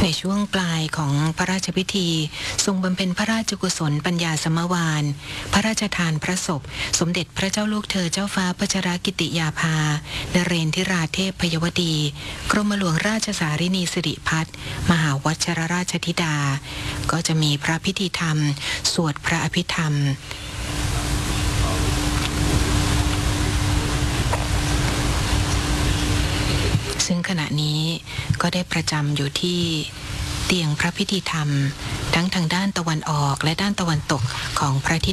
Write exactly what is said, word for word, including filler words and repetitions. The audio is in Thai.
ในช่วงปลายของพระราชพิธีทรงบำเพ็ญพระราชกุศลปัญญาสมวานพระราชทานพระศพสมเด็จพระเจ้าลูกเธอเจ้าฟ้าพัชรกิติยาภานเรนทิราเทพพยวดีกรมหลวงราชสารินีสิริพัฒน์มหาวัชรราชธิดาก็จะมีพระพิธีธรรมสวดพระอภิธรรมซึ่งขณะนี้ก็ได้ประจำอยู่ที่เตียงพระพิธีธรรมทั้งทางด้านตะวันออกและด้านตะวันตกของพระที่